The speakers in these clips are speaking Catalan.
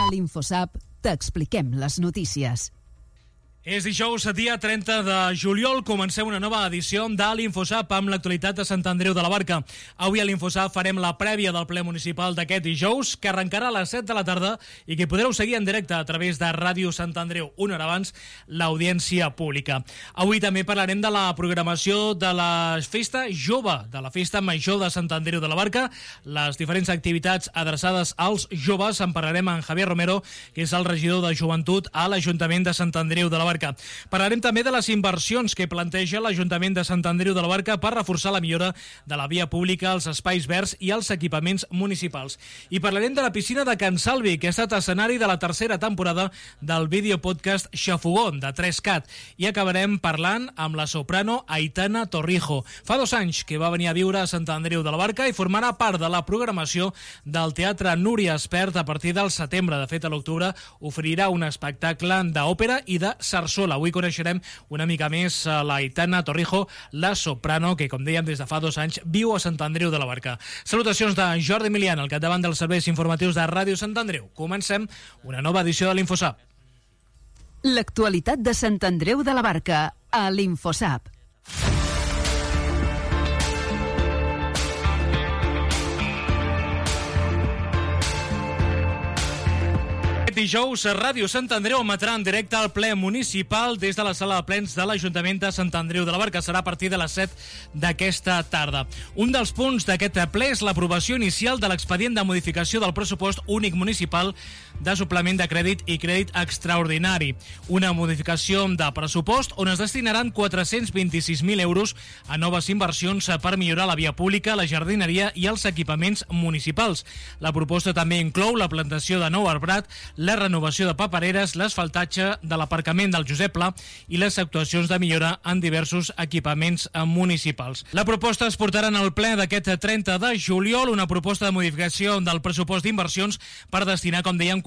A l'InfoSap t'expliquem les notícies. És dijous, dia 30 de juliol. Comencem una nova edició de l'InfoSap amb l'actualitat de Sant Andreu de la Barca. Avui a l'InfoSap farem la prèvia del ple municipal d'aquest dijous, que arrencarà a les 7 de la tarda i que podreu seguir en directe a través de Ràdio Sant Andreu, una hora abans, l'audiència pública. Avui també parlarem de la programació de la festa jove, de la festa major de Sant Andreu de la Barca, les diferents activitats adreçades als joves. En parlarem amb Javier Romero, que és el regidor de Joventut a l'Ajuntament de Sant Andreu de la Barca. Parlarem també de les inversions que planteja l'Ajuntament de Sant Andreu de la Barca per reforçar la millora de la via pública, els espais verds i els equipaments municipals. I parlarem de la piscina de Can Salvi, que ha estat escenari de la tercera temporada del videopodcast Xafogón, de 3CAT. I acabarem parlant amb la soprano Aitana Torrijo. Fa 2 anys que va venir a viure a Sant Andreu de la Barca i formarà part de la programació del Teatre Núria Espert a partir del setembre. De fet, a l'octubre oferirà un espectacle d'òpera i de sarsola. Avui coneixerem una mica més la Aitana Torrijo, la soprano, que, com dèiem, des de fa 2 anys viu a Sant Andreu de la Barca. Salutacions de Jordi Emilian, al capdavant dels serveis informatius de Ràdio Sant Andreu. Comencem una nova edició de l'InfoSap. L'actualitat de Sant Andreu de la Barca a l'InfoSap. Dijous, Ràdio Sant Andreu emetrà en directe al ple municipal des de la sala de plens de l'Ajuntament de Sant Andreu de la Barca. Serà a partir de les 7 d'aquesta tarda. Un dels punts d'aquest ple és l'aprovació inicial de l'expedient de modificació del pressupost únic municipal de suplement de crèdit i crèdit extraordinari. Una modificació de pressupost on es destinaran 426.000 euros a noves inversions per millorar la via pública, la jardineria i els equipaments municipals. La proposta també inclou la plantació de nou arbrat, la renovació de papereres, l'asfaltatge de l'aparcament del Josep Pla i les actuacions de millora en diversos equipaments municipals. La proposta es portarà al ple d'aquest 30 de juliol, una proposta de modificació del pressupost d'inversions per destinar, com dèiem,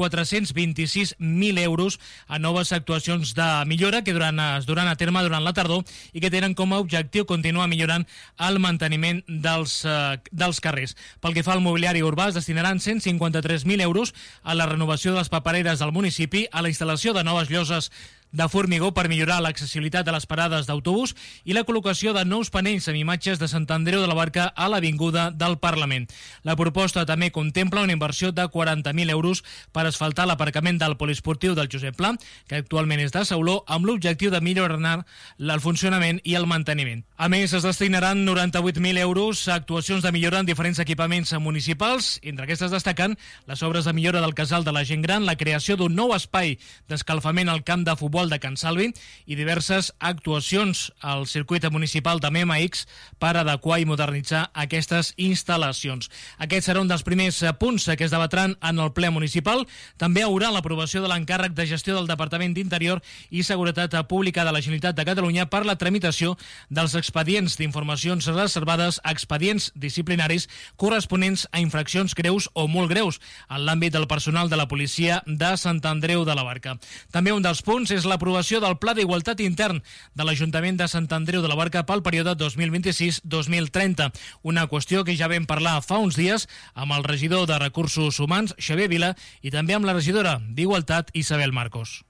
426.000 euros a noves actuacions de millora que es duran a terme durant la tardor i que tenen com a objectiu continuar millorant el manteniment dels carrers. Pel que fa al mobiliari urbà, es destinaran 153.000 euros a la renovació de les papereres del municipi, a la instal·lació de noves lloses de formigó per millorar l'accessibilitat a les parades d'autobús i la col·locació de nous panells amb imatges de Sant Andreu de la Barca a l'Avinguda del Parlament. La proposta també contempla una inversió de 40.000 euros per asfaltar l'aparcament del poliesportiu del Josep Pla, que actualment és de Sauló, amb l'objectiu de millorar el funcionament i el manteniment. A més, es destinaran 98.000 euros a actuacions de millora en diferents equipaments municipals. Entre aquestes destaquen les obres de millora del casal de la gent gran, la creació d'un nou espai d'escalfament al camp de futbol de Can Salvi i diverses actuacions al circuit municipal de MMX per adequar i modernitzar aquestes instal·lacions. Aquest serà un dels primers punts que es debatran en el ple municipal. També hi haurà l'aprovació de l'encàrrec de gestió del Departament d'Interior i Seguretat Pública de la Generalitat de Catalunya per la tramitació dels expedients d'informacions reservades a expedients disciplinaris corresponents a infraccions greus o molt greus en l'àmbit del personal de la policia de Sant Andreu de la Barca. També un dels punts és l'aprovació del Pla d'Igualtat Intern de l'Ajuntament de Sant Andreu de la Barca pel període 2026-2030. Una qüestió que ja vam parlar fa uns dies amb el regidor de Recursos Humans, Xavier Vila, i també amb la regidora d'Igualtat, Isabel Marcos.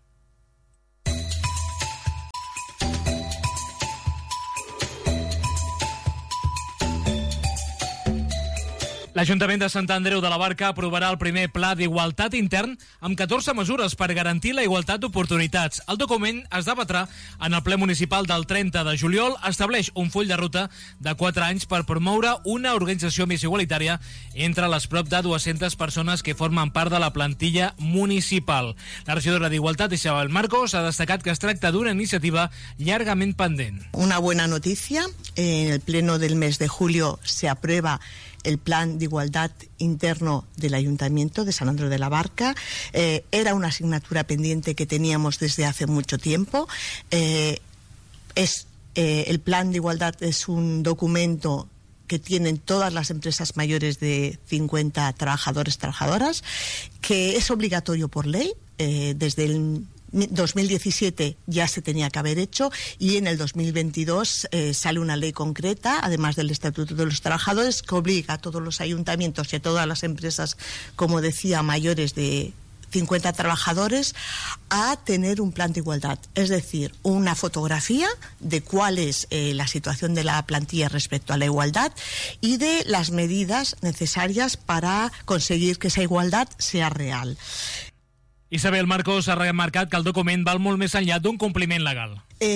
L'Ajuntament de Sant Andreu de la Barca aprovarà el primer pla d'igualtat intern amb 14 mesures per garantir la igualtat d'oportunitats. El document es debatrà en el ple municipal del 30 de juliol. Estableix un full de ruta de 4 anys per promoure una organització més igualitària entre les prop de 200 persones que formen part de la plantilla municipal. La regidora d'Igualtat, Isabel Marcos, ha destacat que es tracta d'una iniciativa llargament pendent. Una buena noticia. En el pleno del mes de julio se aprueba el plan de igualdad interno del Ayuntamiento de San Andreu de la Barca. Era una asignatura pendiente que teníamos desde hace mucho tiempo. El plan de igualdad es un documento que tienen todas las empresas mayores de 50 trabajadores, trabajadoras, que es obligatorio por ley. Desde el 2017 ya se tenía que haber hecho y en el 2022 sale una ley concreta, además del Estatuto de los Trabajadores, que obliga a todos los ayuntamientos y a todas las empresas, como decía, mayores de 50 trabajadores a tener un plan de igualdad, es decir, una fotografía de cuál es la situación de la plantilla respecto a la igualdad y de las medidas necesarias para conseguir que esa igualdad sea real. Isabel Marcos ha remarcat que el document val molt més enllà d'un compliment legal.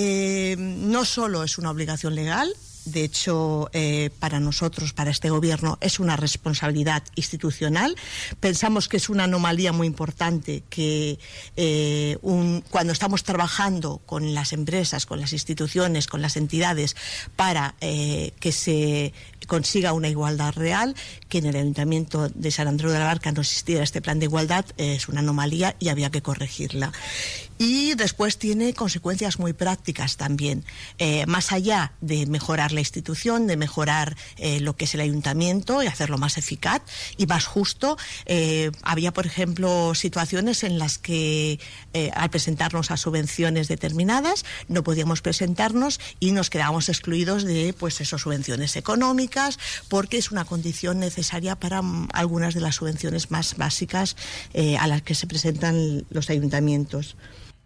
No solo es una obligación legal, de hecho, para nosotros, para este gobierno, es una responsabilidad institucional. Pensamos que es una anomalía muy importante que cuando estamos trabajando con las empresas, con las instituciones, con las entidades, para que se consiga una igualdad real, que en el Ayuntamiento de Sant Andreu de la Barca no existiera este plan de igualdad, es una anomalía y había que corregirla. Y después tiene consecuencias muy prácticas también, más allá de mejorar la institución, de mejorar lo que es el ayuntamiento y hacerlo más eficaz y más justo. Había, por ejemplo, situaciones en las que al presentarnos a subvenciones determinadas no podíamos presentarnos y nos quedábamos excluidos de esas subvenciones económicas, porque es una condición necesaria para algunas de las subvenciones más básicas a las que se presentan los ayuntamientos.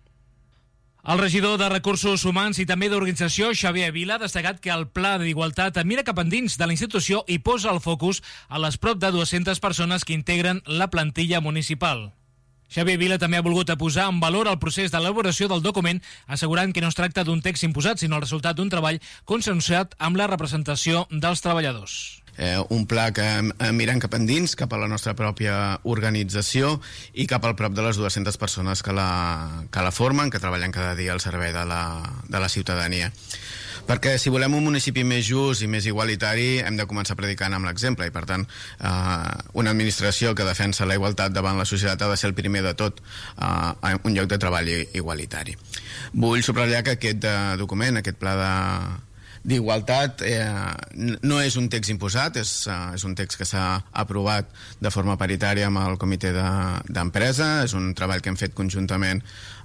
El regidor de Recursos Humans i també d'Organització, Xavier Vila, ha destacat que el Pla d'Igualtat mira cap endins de la institució i posa el focus a les prop de 200 persones que integren la plantilla municipal. Xavier Vila també ha volgut posar en valor el procés d'elaboració del document, assegurant que no es tracta d'un text imposat, sinó el resultat d'un treball consensuat amb la representació dels treballadors. Un pla que mirant cap endins, cap a la nostra pròpia organització i cap al prop de les 200 persones que la formen, que treballen cada dia al servei de la ciutadania. Perquè si volem un municipi més just i més igualitari hem de començar predicant amb l'exemple i per tant una administració que defensa la igualtat davant la societat ha de ser el primer de tot un lloc de treball igualitari. Vull subratllar que aquest document, aquest pla d'igualtat no és un text imposat, és un text que s'ha aprovat de forma paritària amb el comitè d'empresa, és un treball que hem fet conjuntament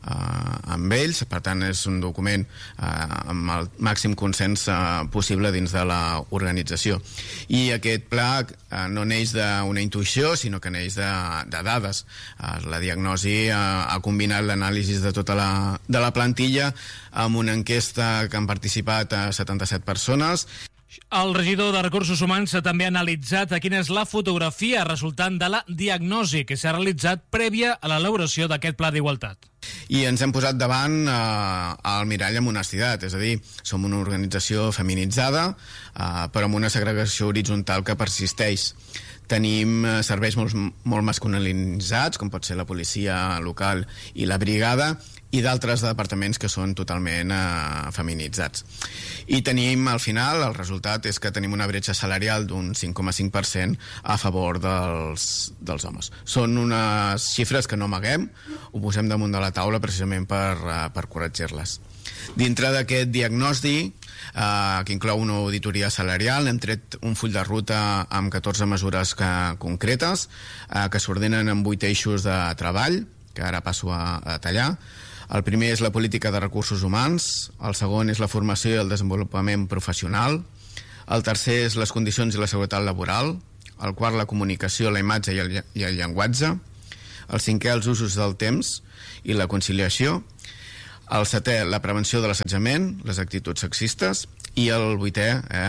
amb ells, per tant és un document amb el màxim consens possible dins de l'organització. I aquest pla no neix d'una intuïció, sinó que neix de dades. La diagnosi ha combinat l'anàlisi de tota la plantilla amb una enquesta que han participat 77 persones. El regidor de Recursos Humans també ha analitzat quina és la fotografia resultant de la diagnosi que s'ha realitzat prèvia a l'elaboració d'aquest pla d'igualtat. I ens hem posat davant el mirall amb honestitat, és a dir, som una organització feminitzada, però amb una segregació horitzontal que persisteix. Tenim serveis molt masculinitzats, com pot ser la policia local i la brigada, i d'altres departaments que són totalment feminitzats. I tenim, al final, el resultat és que tenim una bretxa salarial d'un 5,5% a favor dels homes. Són unes xifres que no amaguem, ho posem damunt de la taula precisament per corregir-les. Dintre d'aquest diagnòstic, que inclou una auditoria salarial, hem tret un full de ruta amb 14 mesures concretes que s'ordenen en 8 eixos de treball, que ara passo a detallar. El primer és la política de recursos humans, el segon és la formació i el desenvolupament professional, el tercer és les condicions i la seguretat laboral, el quart la comunicació, la imatge i el llenguatge, el cinquè els usos del temps i la conciliació, el setè la prevenció de l'assetjament, les actituds sexistes i el vuitè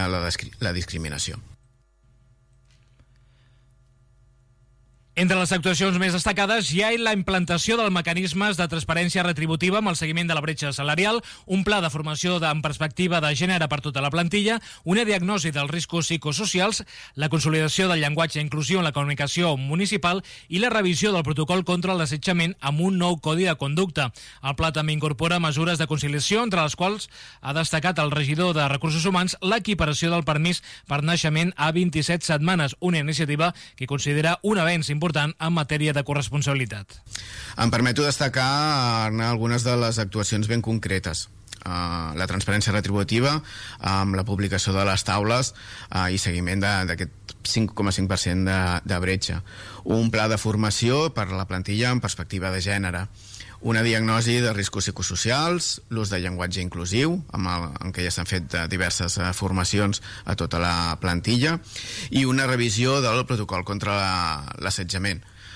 la discriminació. Entre les actuacions més destacades hi ha la implantació dels mecanismes de transparència retributiva amb el seguiment de la bretxa salarial, un pla de formació en perspectiva de gènere per tota la plantilla, una diagnosi dels riscos psicosocials, la consolidació del llenguatge inclusiu en la comunicació municipal i la revisió del protocol contra l'assetjament amb un nou codi de conducta. El pla també incorpora mesures de conciliació, entre les quals ha destacat el regidor de Recursos Humans l'equiparació del permís per naixement a 27 setmanes, una iniciativa que considera un avenç important en matèria de corresponsabilitat. Em permeto destacar algunes de les actuacions ben concretes. La transparència retributiva amb la publicació de les taules i seguiment d'aquest 5,5% de bretxa. Un pla de formació per a la plantilla en perspectiva de gènere. Una diagnosi de riscos psicosocials, l'ús de llenguatge inclusiu, en què ja s'han fet diverses formacions a tota la plantilla, i una revisió del protocol contra l'assetjament.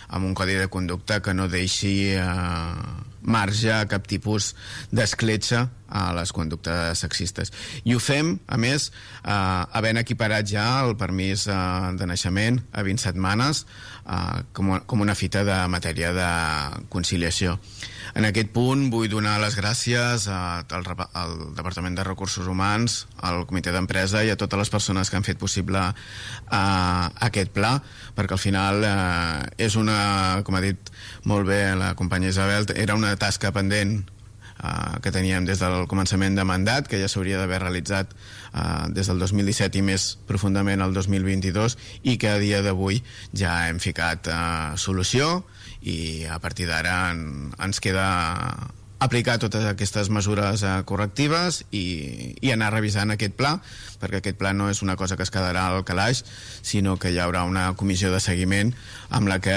amb un codi de conducta que no deixi marge a cap tipus d'escletxa a les conductes sexistes. I ho fem, a més, havent equiparat ja el permís de naixement a 20 setmanes com una fita de matèria de conciliació. En aquest punt vull donar les gràcies al Departament de Recursos Humans, al Comitè d'Empresa i a totes les persones que han fet possible aquest pla, perquè al final és una, com ha dit molt bé la companya Isabel, era una tasca pendent que teníem des del començament de mandat, que ja s'hauria d'haver realitzat des del 2017 i més profundament el 2022, i que a dia d'avui ja hem ficat solució, i a partir d'ara ens queda aplicar totes aquestes mesures correctives i anar revisant aquest pla, perquè aquest pla no és una cosa que es quedarà al calaix, sinó que hi haurà una comissió de seguiment amb la que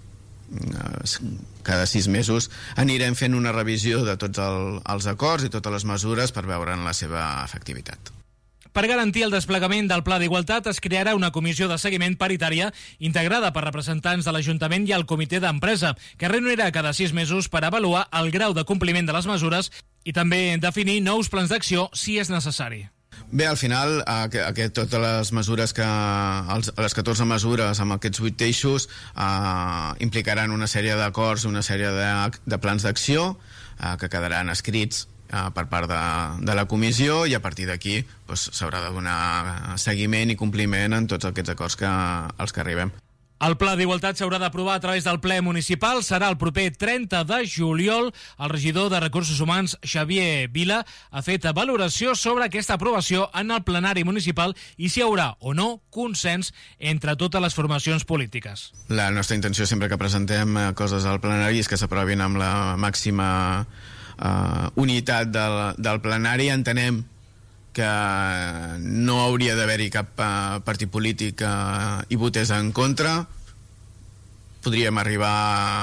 cada 6 mesos anirem fent una revisió de tots els acords i totes les mesures per veure'n la seva efectivitat. Per garantir el desplegament del Pla d'Igualtat es crearà una comissió de seguiment paritària integrada per representants de l'Ajuntament i el Comitè d'Empresa, que reunirà cada 6 mesos per avaluar el grau de compliment de les mesures i també definir nous plans d'acció si és necessari. Bé, al final, totes les mesures les 14 mesures amb aquests 8 eixos implicaran una sèrie d'acords, una sèrie de plans d'acció que quedaran escrits per part de la comissió, i a partir d'aquí s'haurà de donar seguiment i compliment en tots aquests acords als que arribem. El Pla d'Igualtat s'haurà d'aprovar a través del ple municipal. Serà el proper 30 de juliol. El regidor de Recursos Humans, Xavier Vila, ha fet valoració sobre aquesta aprovació en el plenari municipal i si hi haurà o no consens entre totes les formacions polítiques. La nostra intenció sempre que presentem coses al plenari és que s'aprovin amb la màxima unitat del plenari. Entenem que no hauria d'haver-hi cap partit polític que hi votés en contra. Podríem arribar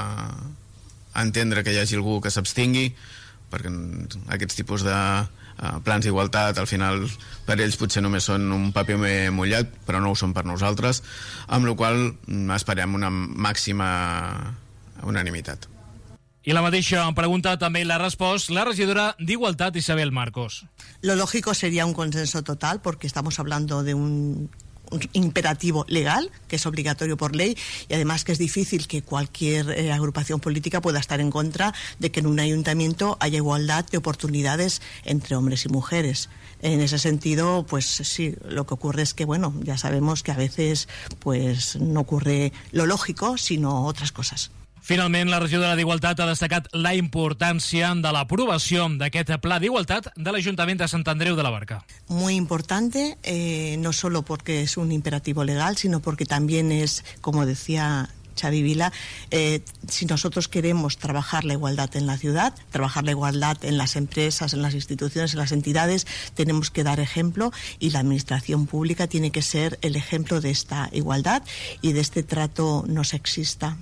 a entendre que hi hagi algú que s'abstingui, perquè aquests tipus de plans d'igualtat al final per ells potser només són un paper mullat, però no ho són per nosaltres, amb la qual cosa esperem una màxima unanimitat. I la mateixa pregunta també l'ha respost la regidora d'Igualtat, Isabel Marcos. Lo lógico sería un consenso total, porque estamos hablando de un imperativo legal, que es obligatorio por ley, y además que es difícil que cualquier agrupación política pueda estar en contra de que en un ayuntamiento haya igualdad de oportunidades entre hombres y mujeres. En ese sentido, pues sí, lo que ocurre es que, bueno, ya sabemos que a veces pues no ocurre lo lógico, sino otras cosas. Finalment, la regidora d'Igualtat ha destacat la importància de l'aprovació d'aquest Pla d'Igualtat de l'Ajuntament de Sant Andreu de la Barca. Muy importante, no solo porque es un imperativo legal, sino porque también es, como decía Xavi Vila, si nosotros queremos trabajar la igualdad en la ciudad, trabajar la igualdad en las empresas, en las instituciones, en las entidades, tenemos que dar ejemplo, y la administración pública tiene que ser el ejemplo de esta igualdad y de este trato no sexista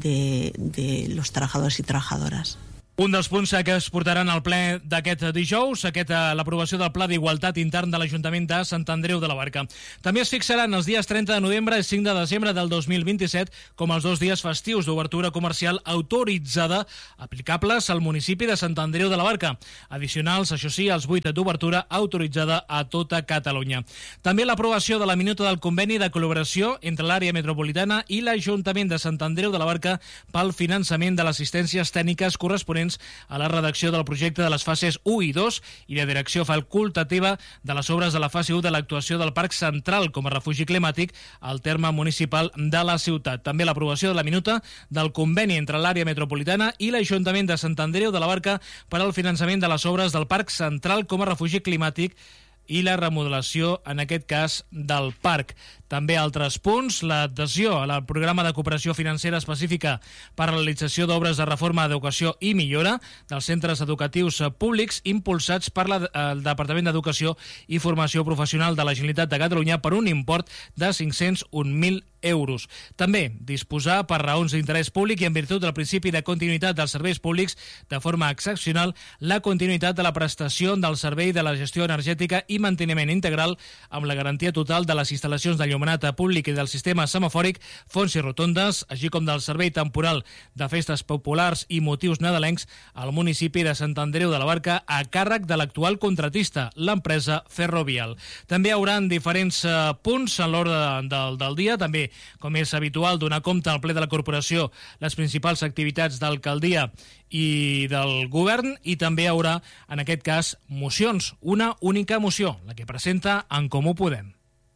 de los trabajadores y trabajadoras. Un dels punts que es portaran al ple d'aquest dijous, l'aprovació del Pla d'Igualtat intern de l'Ajuntament de Sant Andreu de la Barca. També es fixaran els dies 30 de novembre i 5 de desembre del 2027 com els 2 dies festius d'obertura comercial autoritzada aplicables al municipi de Sant Andreu de la Barca. Addicionals, això sí, els 8 d'obertura autoritzada a tota Catalunya. També l'aprovació de la minuta del conveni de col·laboració entre l'àrea metropolitana i l'Ajuntament de Sant Andreu de la Barca pel finançament de les assistències tècniques corresponents a la redacció del projecte de les fases 1 i 2 i de direcció facultativa de les obres de la fase 1 de l'actuació del Parc Central com a refugi climàtic al terme municipal de la ciutat. També l'aprovació de la minuta del conveni entre l'àrea metropolitana i l'Ajuntament de Sant Andreu de la Barca per al finançament de les obres del Parc Central com a refugi climàtic i la remodelació, en aquest cas, del parc. També altres punts, l'adhesió al programa de cooperació financera específica per a la realització d'obres de reforma, educació i millora dels centres educatius públics impulsats per el Departament d'Educació i Formació Professional de la Generalitat de Catalunya per un import de 501.000 euros. També disposar, per raons d'interès públic i en virtut del principi de continuïtat dels serveis públics, de forma excepcional, la continuïtat de la prestació del servei de la gestió energètica i manteniment integral amb la garantia total de les instal·lacions d'enllumenat públic i del sistema semafòric, fonts i rotondes, així com del servei temporal de festes populars i motius nadalencs al municipi de Sant Andreu de la Barca a càrrec de l'actual contratista, l'empresa Ferrovial. També hi haurà diferents punts en l'ordre del dia, també, com és habitual, donar compte al ple de la corporació les principals activitats d'alcaldia i del govern, i també hi haurà, en aquest cas, mocions, una única moció, la que presenta En Comú Podem.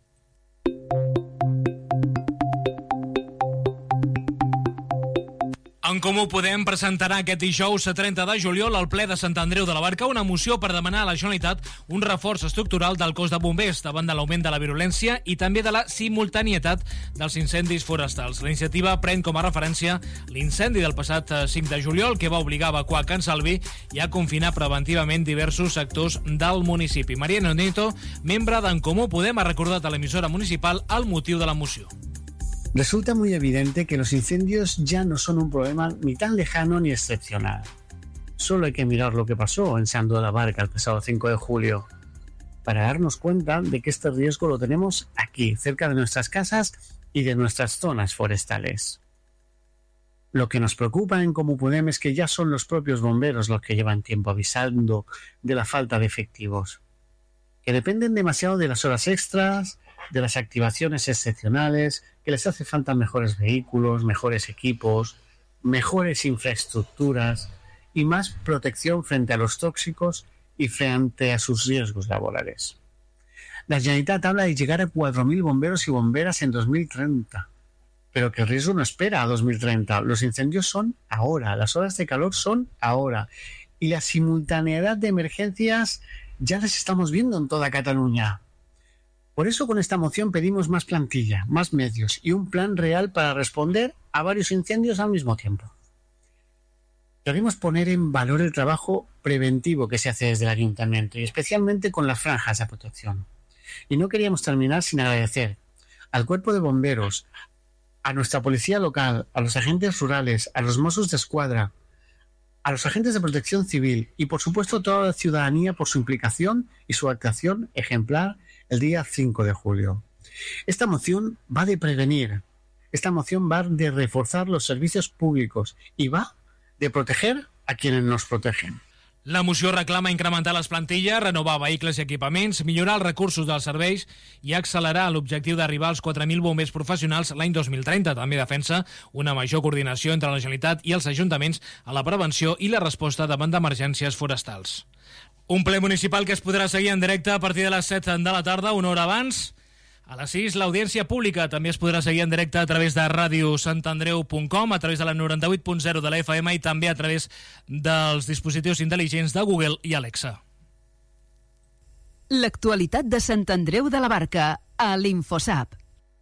En Comú Podem presentarà aquest dijous 30 de juliol al ple de Sant Andreu de la Barca una moció per demanar a la Generalitat un reforç estructural del cos de bombers davant de l'augment de la virulència i també de la simultanietat dels incendis forestals. La iniciativa pren com a referència l'incendi del passat 5 de juliol que va obligar a evacuar Can Salvi i a confinar preventivament diversos sectors del municipi. Mariano Nieto, membre d'En Comú Podem, ha recordat a l'emissora municipal el motiu de la moció. Resulta muy evidente que los incendios ya no son un problema ni tan lejano ni excepcional. Solo hay que mirar lo que pasó en Sant Andreu de la Barca el pasado 5 de julio para darnos cuenta de que este riesgo lo tenemos aquí, cerca de nuestras casas y de nuestras zonas forestales. Lo que nos preocupa en Comú Podem es que ya son los propios bomberos los que llevan tiempo avisando de la falta de efectivos, que dependen demasiado de las horas extras, de las activaciones excepcionales, que les hace falta mejores vehículos, mejores equipos, mejores infraestructuras y más protección frente a los tóxicos y frente a sus riesgos laborales. La Generalitat habla de llegar a 4.000 bomberos y bomberas en 2030, pero que el riesgo no espera a 2030. Los incendios son ahora, las horas de calor son ahora, y la simultaneidad de emergencias ya las estamos viendo en toda Cataluña. Por eso con esta moción pedimos más plantilla, más medios y un plan real para responder a varios incendios al mismo tiempo. Queremos poner en valor el trabajo preventivo que se hace desde el Ayuntamiento y especialmente con las franjas de protección. Y no queríamos terminar sin agradecer al Cuerpo de Bomberos, a nuestra policía local, a los agentes rurales, a los Mossos d'Esquadra, a los agentes de protección civil y por supuesto a toda la ciudadanía por su implicación y su actuación ejemplar el día 5 de julio. Esta moción va de prevenir, esta moción va de reforzar los servicios públicos y va de proteger a quienes nos protegen. La moció reclama incrementar les plantilles, renovar vehicles i equipaments, millorar els recursos dels serveis i accelerar l'objectiu d'arribar als 4.000 bombers professionals l'any 2030. També defensa una major coordinació entre la Generalitat i els ajuntaments a la prevenció i la resposta davant d'emergències forestals. Un ple municipal que es podrà seguir en directe a partir de les 7 de la tarda, una hora abans. A les 6, l'audiència pública també es podrà seguir en directe a través de radiosantandreu.com, a través de la 98.0 de la FM i també a través dels dispositius intel·ligents de Google i Alexa. L'actualitat de Sant Andreu de la Barca a l'Infosap.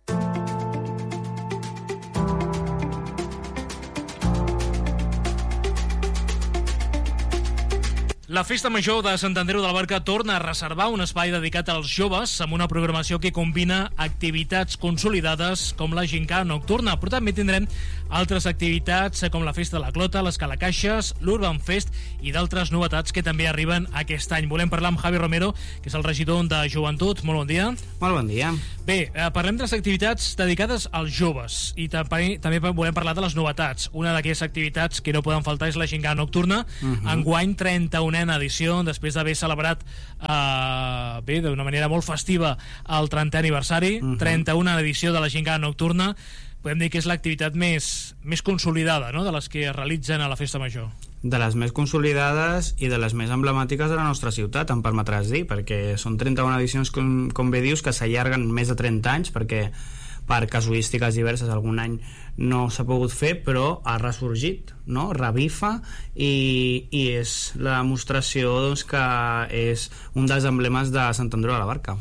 La Festa Major de Sant Andreu de la Barca torna a reservar un espai dedicat als joves amb una programació que combina activitats consolidades com la gincana nocturna, però també tindrem altres activitats com la Festa de la Clota, les Calacaixes, l'Urban Fest i d'altres novetats que també arriben aquest any. Volem parlar amb Javi Romero, que és el regidor de Joventut. Molt bon dia. Molt bon dia. Bé, parlem de les activitats dedicades als joves i també volem parlar de les novetats. Una d'aquestes activitats que no poden faltar és la gincana nocturna. Enguany, 31a edició, després d'haver celebrat d'una manera molt festiva el 30è aniversari, 31a edició de la gincana nocturna. Podem dir que és l'activitat més consolidada, no?, de les que es realitzen a la Festa Major. De les més consolidades i de les més emblemàtiques de la nostra ciutat, em permetràs dir, perquè són 31 edicions, com bé dius, que s'allarguen més de 30 anys, perquè per casuístiques diverses algun any no s'ha pogut fer, però ha ressorgit, no?, revifa, i és la demostració, doncs, que és un dels emblemes de Sant Andreu de la Barca.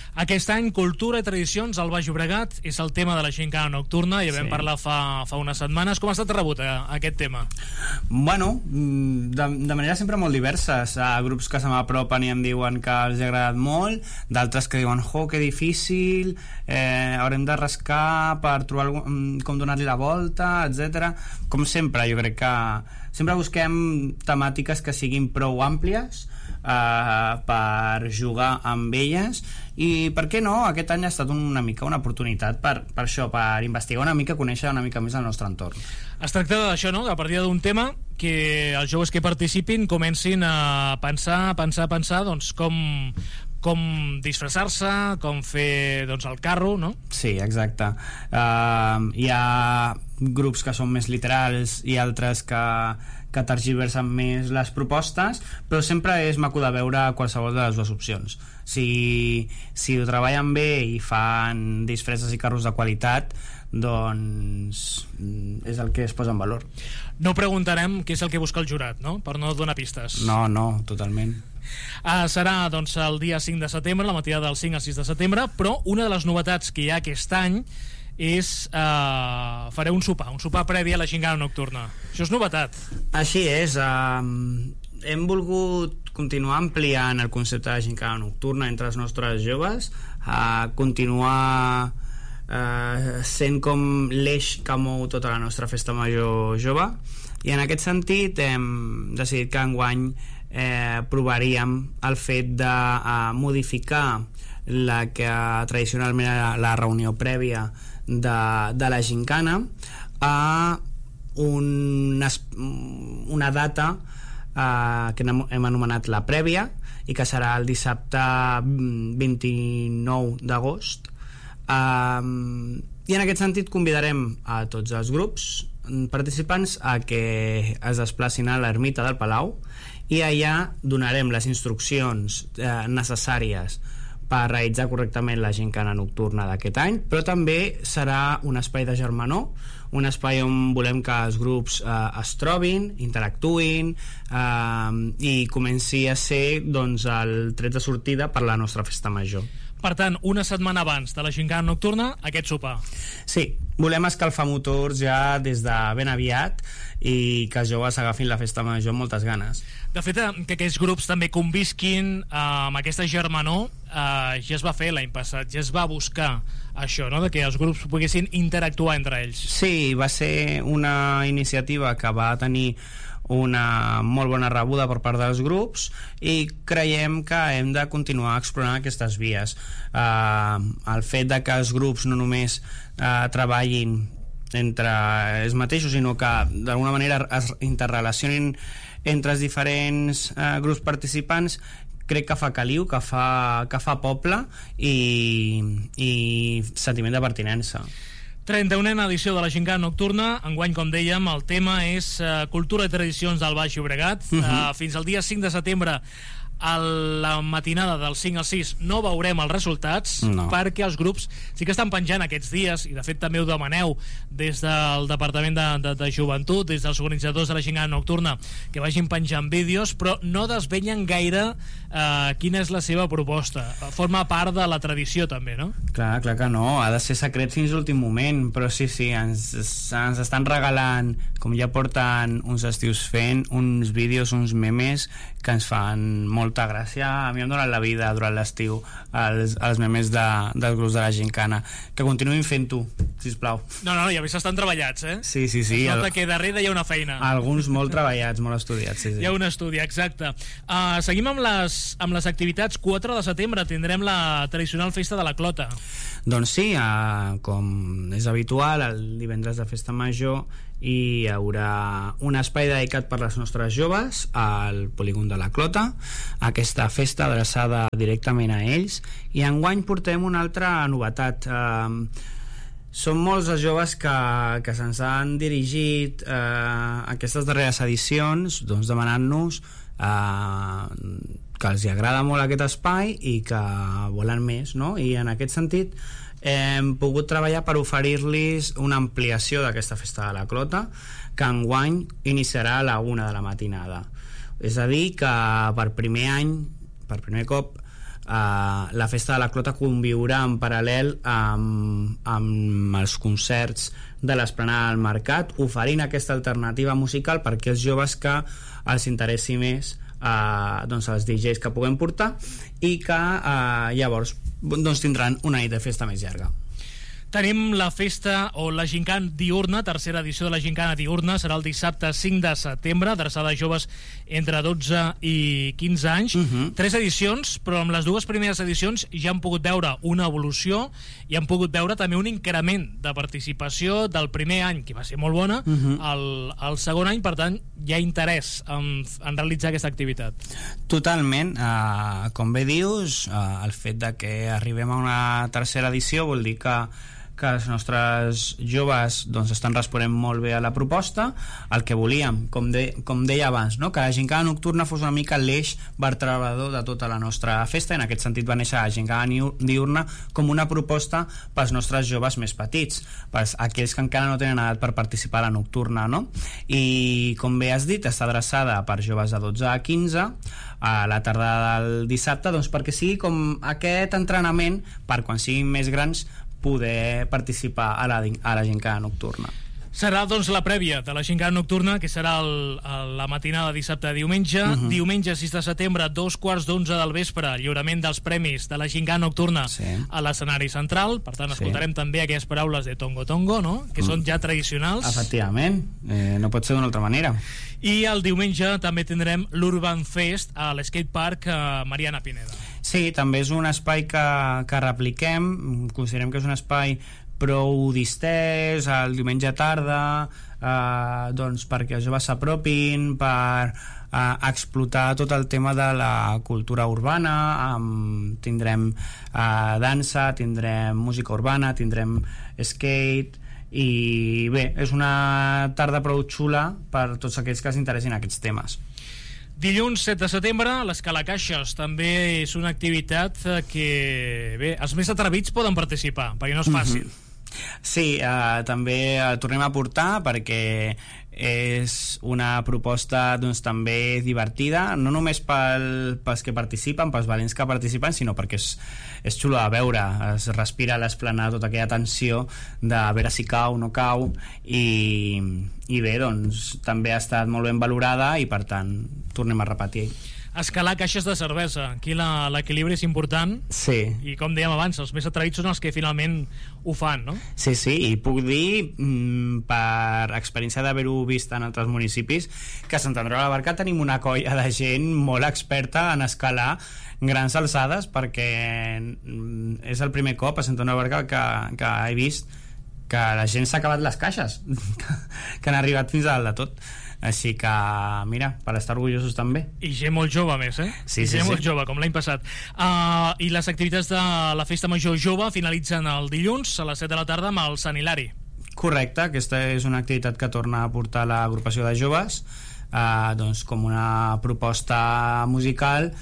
Aquest any, cultura i tradicions al Baix Llobregat és el tema de la gincana nocturna, ja vam parlar fa unes setmanes. Com ha estat rebut aquest tema? Bueno, de manera sempre molt diverses. Grups que se m'apropen i em diuen que els ha agradat molt, d'altres que diuen, que difícil, haurem de rascar per trobar com donar-li la volta, etc. Com sempre, jo crec que sempre busquem temàtiques que siguin prou àmplies per jugar amb elles, i per què no, aquest any ha estat una mica una oportunitat per això, per investigar una mica, conèixer una mica més el nostre entorn. Es tracta d'això, no?, a partir d'un tema que els joves que participin comencin a pensar doncs com disfressar-se, com fer el carro, no? Sí, exacte. Hi ha grups que són més literals i altres que tergiversen més les propostes, però sempre és maco de veure qualsevol de les dues opcions. Si ho treballen bé i fan disfresses i carros de qualitat, doncs és el que es posa en valor. No preguntarem què és el que busca el jurat, no?, per no donar pistes. No, totalment. Serà doncs el dia 5 de setembre, la matinada del 5 al 6 de setembre, però una de les novetats que hi ha aquest any és fareu un sopar previ a la gincana nocturna. Això és novetat. Així és. Hem volgut continuar ampliant el concepte de gincana nocturna entre els nostres joves, continuar sent com l'eix que mou tota la nostra festa major jove, i en aquest sentit hem decidit que enguany provaríem el fet de modificar la que tradicionalment era la reunió prèvia de la gincana a una data que hem anomenat la prèvia, i que serà el dissabte 29 d'agost. I en aquest sentit convidarem a tots els grups participants a que es desplacin a l'ermita del Palau, i allà donarem les instruccions necessàries per realitzar correctament la gincana nocturna d'aquest any, però també serà un espai de germanor, un espai on volem que els grups es trobin, interactuïn i comenci a ser el tret de sortida per la nostra festa major. Per tant, una setmana abans de la gincana nocturna, aquest sopar. Sí, volem escalfar motors ja des de ben aviat i que els joves agafin la festa major amb moltes ganes. De fet, que aquests grups també convisquin amb aquesta germanor, ja es va fer l'any passat, ja es va buscar això, no?, de que els grups poguessin interactuar entre ells. Sí, va ser una iniciativa que va tenir una molt bona rebuda per part dels grups, i creiem que hem de continuar explorant aquestes vies. El fet de que els grups no només treballin entre ells mateixos, sinó que d'alguna manera es interrelacionin entre els diferents grups participants, crec que fa caliu, que fa poble i sentiment de pertinença. 31a edició de la gincana nocturna. Enguany, com dèiem, el tema és cultura i tradicions del Baix Llobregat. Fins al dia 5 de setembre, a la matinada del 5 al 6 no veurem els resultats, perquè els grups sí que estan penjant aquests dies, i de fet també ho demaneu des del Departament de Joventut, des dels organitzadors de la gincana nocturna, que vagin penjant vídeos, però no desvenyen gaire quina és la seva proposta. Forma part de la tradició també, no? Clar que no, ha de ser secret fins l'últim moment, però sí, ens estan regalant, com ja porten uns estius fent, uns vídeos, uns memes que ens fan molta gràcia. A mi em donen la vida durant l'estiu els memes dels grups de la gincana. Que continuïn fent-ho, sisplau. No, ja veus, estan treballats, eh? Sí. Es nota que darrere hi ha una feina. Alguns molt treballats, molt estudiats, sí. Hi ha un estudi, exacte. Seguim amb les activitats. 4 de setembre tindrem la tradicional festa de la Clota. Doncs sí, com és habitual, el divendres de festa major hi haurà un espai dedicat per les nostres joves al polígon de la Clota, aquesta festa adreçada directament a ells, i enguany portem una altra novetat. Són molts els joves que se'ns han dirigit aquestes darreres edicions, doncs demanant-nos que els agrada molt aquest espai i que volen més, no? I en aquest sentit hem pogut treballar per oferir-los una ampliació d'aquesta festa de la Clota, que enguany iniciarà a la 1 de la matinada. És a dir, que per primer cop la festa de la Clota conviurà en paral·lel amb els concerts de l'Esplanada del Mercat, oferint aquesta alternativa musical perquè els joves que els interessi més doncs els DJs que puguem portar i que llavors doncs tindran una nit de festa més llarga. Tenim la festa o la Gincana diurna, tercera edició de la Gincana diurna, serà el dissabte 5 de setembre, adreçada a joves entre 12 i 15 anys. 3 edicions, però amb les dues primeres edicions ja han pogut veure una evolució i han pogut veure també un increment de participació del primer any, que va ser molt bona, al segon any, per tant, hi ha interès en realitzar aquesta activitat. Totalment. Com bé dius, el fet de que arribem a una tercera edició vol dir que els nostres joves doncs, estan responent molt bé a la proposta. El que volíem, com deia abans, no? Que la Gincana nocturna fos una mica l'eix vertebrador de tota la nostra festa. En aquest sentit va néixer la Gincana diurna com una proposta pels nostres joves més petits, pels aquells que encara no tenen edat per participar a la nocturna, no? I com bé has dit, està adreçada per joves de 12 a 15 a la tarda del dissabte, doncs perquè sigui com aquest entrenament per quan siguin més grans poder participar a la Gincana nocturna. Serà doncs la prèvia de la Gincana nocturna, que serà la matinada dissabte a diumenge. Diumenge 6 de setembre, 2:15 del vespre, lliurament dels premis de la Gincana nocturna a l'escenari central. Per tant, escoltarem també aquelles paraules de Tongo Tongo, no? Que són ja tradicionals. Efectivament, no pot ser d'una altra manera. I el diumenge també tindrem l'Urban Fest a l'Skatepark Mariana Pineda. Sí, també és un espai que repliquem. Considerem que és un espai prou distès el diumenge tarda, doncs perquè els joves s'apropin, per explotar tot el tema de la cultura urbana. Tindrem dansa, tindrem música urbana, tindrem skate, i bé, és una tarda prou xula per tots aquells que s'interessin en aquests temes. Dilluns 7 de setembre, l'Escalacaixes també és una activitat que, bé, els més atrevits poden participar, perquè no és fàcil. Sí, també tornem a portar perquè és una proposta doncs, també divertida, no només pels que participen, pels valents que participen, sinó perquè és xulo de veure, es respira a l'esplanada tota aquella tensió de veure si cau o no cau, i bé, doncs també ha estat molt ben valorada i per tant tornem a repetir. Escalar caixes de cervesa, aquí l'equilibri és important. Sí. I com dèiem abans, els més atrevits són els que finalment ho fan, no? Sí, i puc dir per experiència d'haver-ho vist en altres municipis que a Sant Andreu de la Barca tenim una colla de gent molt experta en escalar grans alçades, perquè és el primer cop a Sant Andreu de la Barca que he vist que la gent s'ha acabat les caixes que han arribat fins a dalt de tot. Així que, mira, per estar orgullosos també. I gent molt jove, més, eh? Sí. Molt jove, com l'any passat. I les activitats de la Festa Major Jove finalitzen el dilluns a les 7 de la tarda amb el Sant Hilari. Correcte, aquesta és una activitat que torna a portar l'agrupació de joves, doncs com una proposta musical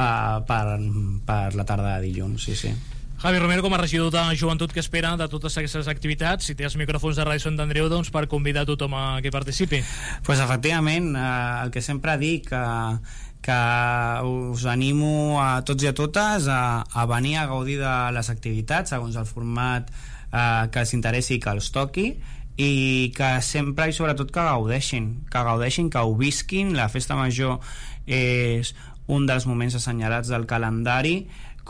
per la tarda de dilluns, sí. Javi Romero, com a regidor de Joventut, que espera de totes aquestes activitats? Si té els micròfons de Ràdio Sant Andreu, doncs per convidar tothom a que participi. Pues efectivament, el que sempre dic, que us animo a tots i a totes a venir a gaudir de les activitats segons el format que els interessi i que els toqui, i que sempre i sobretot que gaudeixin, que ho visquin. La Festa Major és un dels moments assenyalats del calendari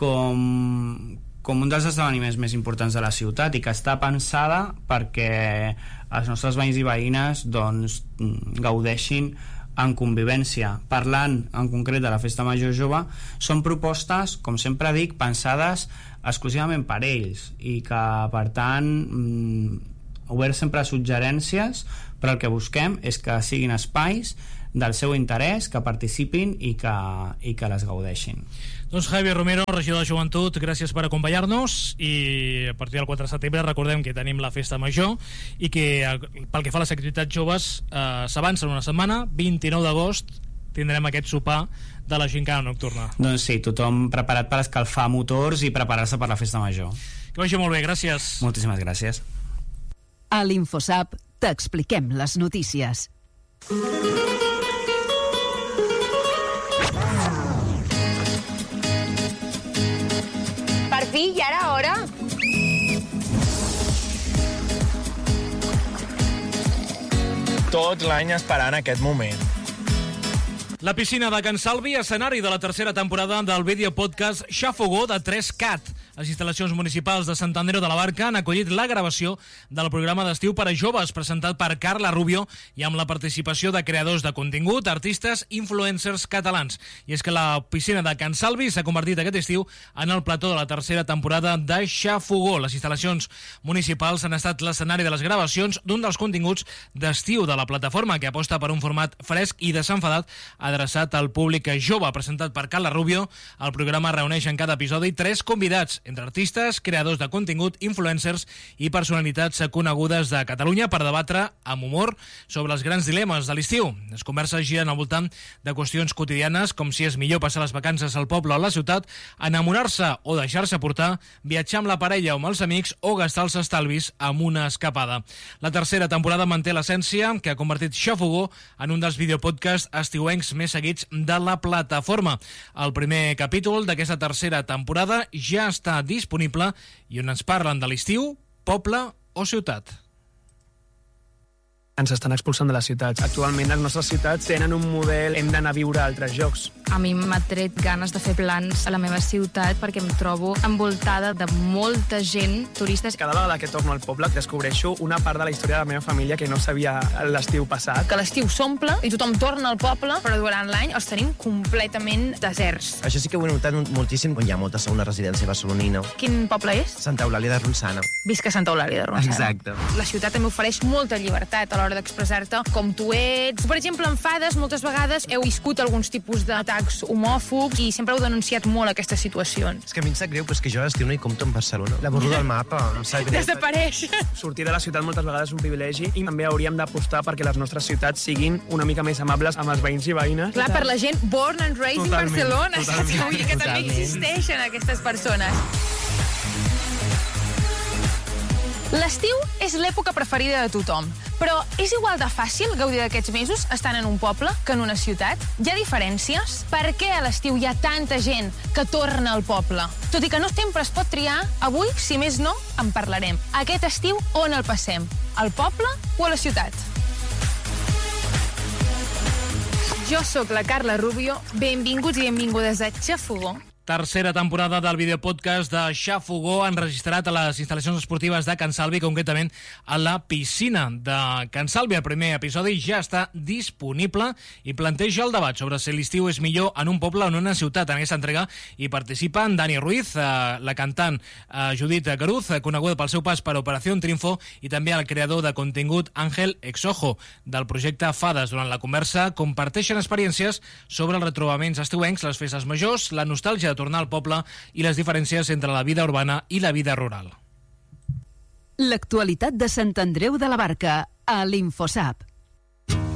com un dels esdeveniments més importants de la ciutat, i que està pensada perquè els nostres veïns i veïnes doncs, gaudeixin en convivència. Parlant en concret de la Festa Major Jove, són propostes, com sempre dic, pensades exclusivament per ells, i que per tant obert sempre a suggerències, però el que busquem és que siguin espais del seu interès, que participin i que les gaudeixin. Doncs Javi Romero, regidor de Joventut, gràcies per acompanyar-nos, i a partir del 4 de setembre recordem que tenim la Festa Major i que pel que fa a les activitats joves s'avancen una setmana. 29 d'agost tindrem aquest sopar de la Gincana nocturna. Doncs sí, tothom preparat per escalfar motors i preparar-se per la Festa Major. Que vagi molt bé, gràcies. Moltíssimes gràcies. A l'InfoSap t'expliquem les notícies. Sí, ya era hora. Tot l'any esperant aquest moment. La piscina de Can Salvi, escenari de la tercera temporada del videopodcast Xafogó de 3CAT. Les instal·lacions municipals de Sant Andreu de la Barca han acollit la gravació del programa d'estiu per a joves presentat per Carla Rubio i amb la participació de creadors de contingut, artistes, influencers catalans. I és que la piscina de Can Salvi s'ha convertit aquest estiu en el plató de la tercera temporada de Xafogó. Les instal·lacions municipals han estat l'escenari de les gravacions d'un dels continguts d'estiu de la plataforma, que aposta per un format fresc i desenfadat adreçat al públic jove. Presentat per Carla Rubio, el programa reuneix en cada episodi 3 convidats, entre artistes, creadors de contingut, influencers i personalitats conegudes de Catalunya per debatre amb humor sobre els grans dilemes de l'estiu. Les converses giren al voltant de qüestions quotidianes, com si és millor passar les vacances al poble o a la ciutat, enamorar-se o deixar-se portar, viatjar amb la parella o amb els amics o gastar els estalvis amb una escapada. La tercera temporada manté l'essència que ha convertit Xafogó en un dels videopodcasts estiuencs més seguits de la plataforma. El primer capítol d'aquesta tercera temporada ja està disponible i on ens parlen de l'estiu, poble o ciutat. Ens estan expulsant de les ciutats. Actualment les nostres ciutats tenen un model, hem d'anar a viure a altres llocs. A mi m'ha tret ganes de fer plans a la meva ciutat perquè em trobo envoltada de molta gent, turistes. Cada vegada que torno al poble descobreixo una part de la història de la meva família que no sabia l'estiu passat. Que l'estiu s'omple i tothom torna al poble, però durant l'any els tenim completament deserts. Això sí que ho he notat moltíssim quan hi ha molta segona residència barcelonina. Quin poble és? Santa Eulàlia de Ronçana. Visca Santa Eulàlia de Ronçana. Exacte. La ciutat també ofereix molta llibertat a l'hora d'expressar-te com tu ets. Per exemple, en Fades, moltes vegades heu viscut alguns tipus d'atacs homòfobs i sempre heu denunciat molt aquestes situacions. És que a mi em sap greu, però és que jo a l'estiu no hi compto en Barcelona. La borro del mapa, em sap greu. Desapareix. Sortir de la ciutat moltes vegades és un privilegi i també hauríem d'apostar perquè les nostres ciutats siguin una mica més amables amb els veïns i veïnes. Clar, per la gent born and raised in Barcelona. Vull dir que també existeixen aquestes persones. L'estiu és l'època preferida de tothom, però és igual de fàcil gaudir d'aquests mesos estant en un poble que en una ciutat? Hi ha diferències? Per què a l'estiu hi ha tanta gent que torna al poble? Tot i que no sempre es pot triar, avui, si més no, en parlarem. Aquest estiu, on el passem? Al poble o a la ciutat? Jo sóc la Carla Rubio, benvinguts i benvingudes a Xafogó. Tercera temporada del videopodcast de Xafogó enregistrat a les instal·lacions esportives de Can Salvi, concretament a la piscina de Can Salvi. El primer episodi ja està disponible i planteja el debat sobre si l'estiu és millor en un poble o en una ciutat. En aquesta entrega hi participen Dani Ruiz, la cantant Judit Garuz, coneguda pel seu pas per Operació Triunfo, i també el creador de contingut Ángel Exojo, del projecte Fades. Durant la conversa comparteixen experiències sobre els retrobaments estiuencs, les festes majors, la nostàlgia de tornar al poble i les diferències entre la vida urbana i la vida rural. L'actualitat de Sant Andreu de la Barca a l'Infosap.